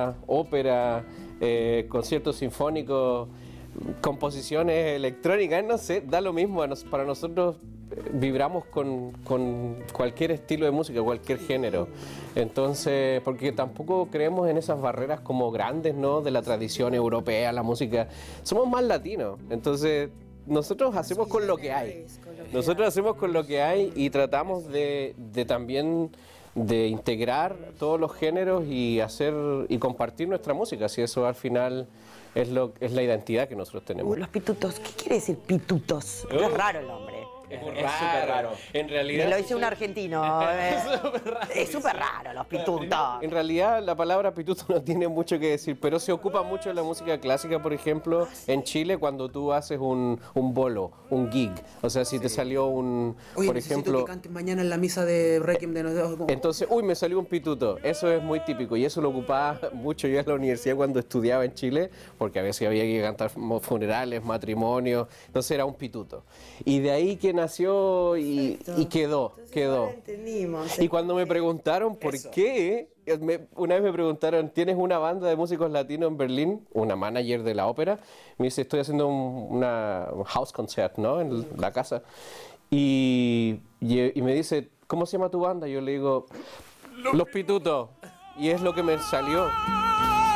danza, ópera, conciertos sinfónicos, composiciones electrónicas, no sé, da lo mismo. Para nosotros vibramos con cualquier estilo de música, cualquier género. Entonces, porque tampoco creemos en esas barreras como grandes, ¿no? De la tradición europea, la música. Somos más latinos. Entonces, nosotros hacemos con lo que hay. Nosotros hacemos con lo que hay y tratamos de también de integrar todos los géneros y hacer y compartir nuestra música, si eso al final es la identidad que nosotros tenemos. Los pitutos, ¿qué quiere decir pitutos? Es raro el nombre. Es súper raro. En realidad, me lo dice un argentino. Es súper raro los pitutos. En realidad la palabra pituto no tiene mucho que decir, pero se ocupa mucho en la música clásica, por ejemplo, en Chile cuando tú haces un bolo, un gig. O sea, si te salió Oye, por necesito ejemplo, que cantes mañana en la misa de Requiem de nosotros. entonces, me salió un pituto. Eso es muy típico y eso lo ocupaba mucho yo en la universidad cuando estudiaba en Chile, porque a veces había que cantar funerales, matrimonios, entonces era un pituto. Y de ahí que nació y quedó. Ahora entendimos. Y cuando me preguntaron por qué, una vez me preguntaron, ¿tienes una banda de músicos latinos en Berlín? Una manager de la ópera. Me dice, estoy haciendo un house concert, ¿no? En la casa. Y me dice, ¿cómo se llama tu banda? Yo le digo, Los Pitutos. Y es lo que me salió.